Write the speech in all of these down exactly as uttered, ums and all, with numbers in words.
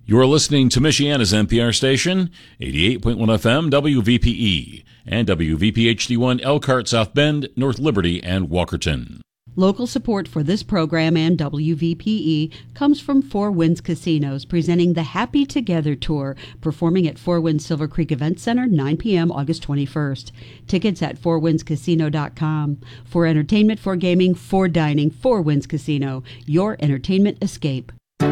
You're listening to Michiana's N P R station, eighty-eight point one F M W V P E, and W V P H D one Elkhart, South Bend, North Liberty, and Walkerton. Local support for this program and W V P E comes from Four Winds Casinos, presenting the Happy Together Tour, performing at Four Winds Silver Creek Event Center, nine p.m. August twenty-first. Tickets at four winds casino dot com. For entertainment, for gaming, for dining, Four Winds Casino, your entertainment escape.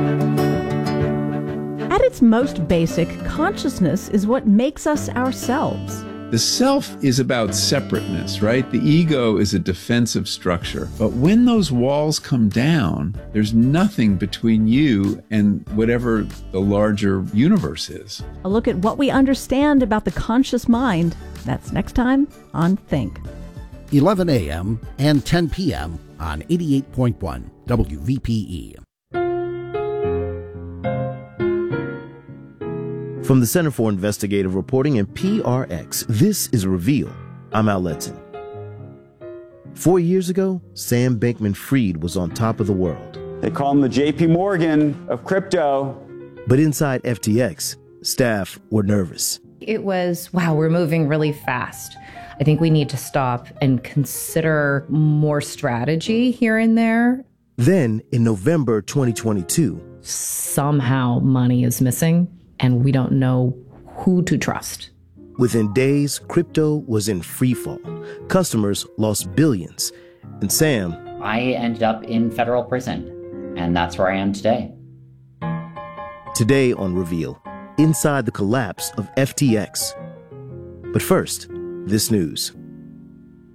At its most basic, consciousness is what makes us ourselves. The self is about separateness, right? The ego is a defensive structure. But when those walls come down, there's nothing between you and whatever the larger universe is. A look at what we understand about the conscious mind. That's next time on Think. eleven a.m. and ten p.m. on eighty-eight point one W V P E. From the Center for Investigative Reporting and P R X, this is Reveal. I'm Al Letson. Four years ago, Sam Bankman-Fried was on top of the world. They call him the J P Morgan of crypto. But inside F T X, staff were nervous. It was, wow, we're moving really fast. I think we need to stop and consider more strategy here and there. Then, in November twenty twenty-two, somehow money is missing, and we don't know who to trust. Within days, crypto was in freefall. Customers lost billions. And Sam... I ended up in federal prison, and that's where I am today. Today on Reveal, inside the collapse of F T X. But first, this news.